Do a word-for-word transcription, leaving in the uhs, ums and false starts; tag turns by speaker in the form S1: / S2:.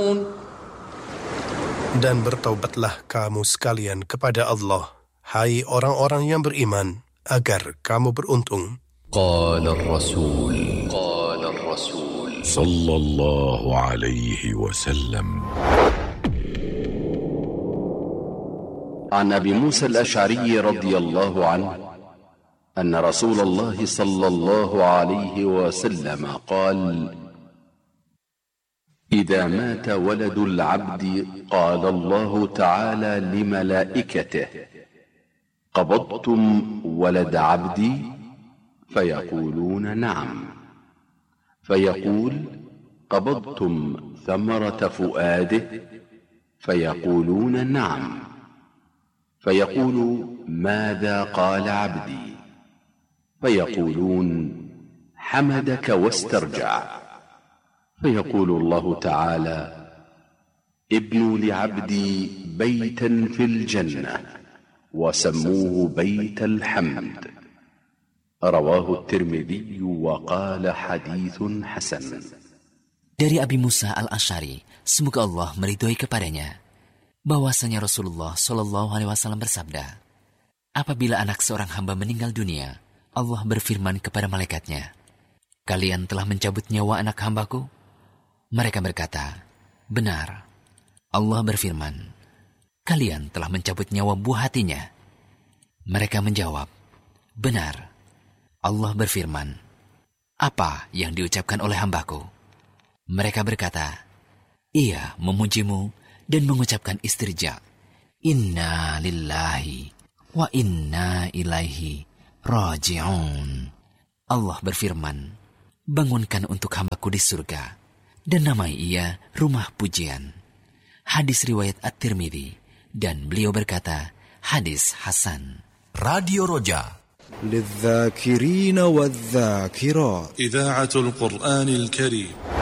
S1: Dan bertaubatlah kamu sekalian kepada Allah, hai orang-orang yang beriman, agar kamu beruntung.
S2: Qala ar-rasul Qala ar-rasul
S3: sallallahu alaihi wasallam.
S4: عن أبي موسى الأشعري رضي الله عنه أن رسول الله صلى الله عليه وسلم قال: إذا مات ولد العبد قال الله تعالى لملائكته: قبضتم ولد عبدي؟ فيقولون نعم. فيقول: قبضتم ثمرة فؤاده؟ فيقولون نعم. فيقول: ماذا قال عبدي؟ فيقولون: حمدك واسترجع. فيقول الله تعالى: ابنوا لعبدي بيتا في الجنة وسموه بيت الحمد. رواه الترمذي وقال حديث حسن.
S5: Dari Abi Musa al-Asy'ari, semoga Allah meridhoi kepadanya, bahwasanya Rasulullah Shallallahu Alaihi Wasallam bersabda, apabila anak seorang hamba meninggal dunia, Allah berfirman kepada malaikatnya, kalian telah mencabut nyawa anak hambaku? Mereka berkata, benar. Allah berfirman, kalian telah mencabut nyawa buah hatinya? Mereka menjawab, benar. Allah berfirman, apa yang diucapkan oleh hambaku? Mereka berkata, ia memujimu dan mengucapkan istirja. Inna lillahi wa inna ilaihi raji'un. Allah berfirman, bangunkan untuk hambaku di surga dan namai ia rumah pujian. Hadis riwayat At-Tirmidzi, dan beliau berkata, hadis hasan.
S2: Radio Roja
S6: للذاكرين والذاكرات
S7: إذاعة القرآن الكريم.